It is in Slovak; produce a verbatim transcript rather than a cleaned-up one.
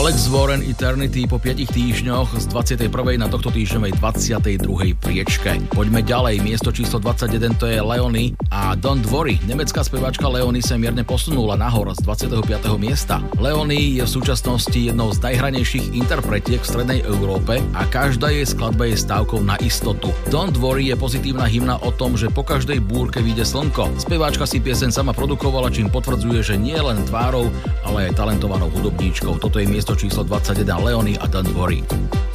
Alex Warren Eternity po piatich týždňoch z dvadsiatej prvej na tohto týždňovej dvadsiatej druhej priečke. Poďme ďalej, miesto číslo dvadsaťjeden to je Leonie a Don't Worry. Nemecká speváčka Leonie sa mierne posunula nahor z dvadsiateho piateho miesta. Leonie je v súčasnosti jednou z najhranejších interpretiek v strednej Európe a každá jej skladba je stávkou na istotu. Don't Worry je pozitívna hymna o tom, že po každej búrke vyjde slnko. Speváčka si pieseň sama produkovala, čím potvrdzuje, že nie len tvárou, ale aj talentovanou hudobníčkou. Toto je miesto číslo dvadsaťjeden Leonie a Don't Worry.